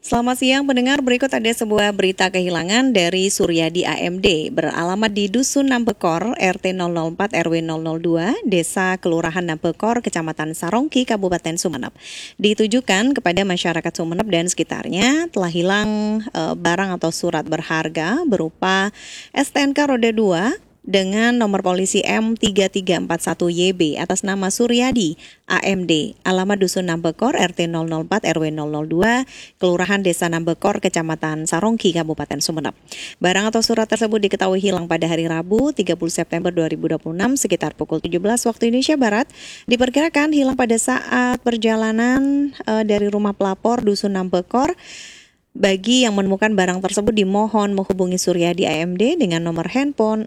Selamat siang pendengar, berikut ada sebuah berita kehilangan dari Suryadi AMD beralamat di Dusun Nampekor, RT 004 RW 002, Desa Kelurahan Nampekor, Kecamatan Sarongki, Kabupaten Sumeneb. Ditujukan kepada masyarakat Sumeneb dan sekitarnya telah hilang barang atau surat berharga berupa STNK roda 2 dengan nomor polisi M3341YB atas nama Suryadi AMD, alamat Dusun Nampekor, RT 004 RW 002, Kelurahan Desa Nampekor, Kecamatan Sarongki, Kabupaten Sumeneb. Barang atau surat tersebut diketahui hilang pada hari Rabu 30 September 2026 sekitar pukul 17 waktu Indonesia Barat. Diperkirakan hilang pada saat perjalanan dari rumah pelapor Dusun Nampekor. Bagi yang menemukan barang tersebut dimohon menghubungi Suryadi AMD dengan nomor handphone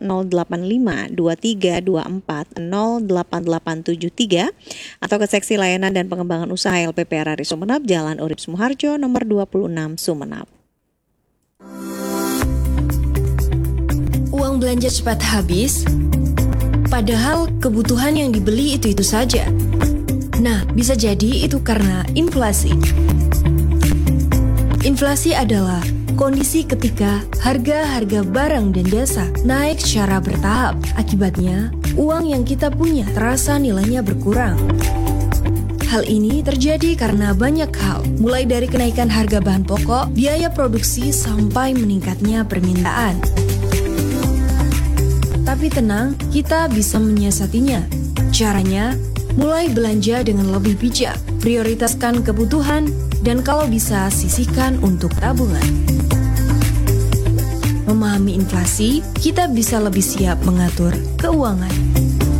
0852324088873 atau ke Seksi Layanan dan Pengembangan Usaha LPP RRI Sumeneb, Jalan Urip Sumoharjo, nomor 26 Sumeneb. Uang belanja cepat habis, padahal kebutuhan yang dibeli itu-itu saja. Nah, bisa jadi itu karena inflasi. Inflasi adalah kondisi ketika harga-harga barang dan jasa naik secara bertahap. Akibatnya, uang yang kita punya terasa nilainya berkurang. Hal ini terjadi karena banyak hal, mulai dari kenaikan harga bahan pokok, biaya produksi, sampai meningkatnya permintaan. Tapi tenang, kita bisa menyiasatinya. Caranya, mulai belanja dengan lebih bijak, prioritaskan kebutuhan, dan kalau bisa sisihkan untuk tabungan. Memahami inflasi, kita bisa lebih siap mengatur keuangan.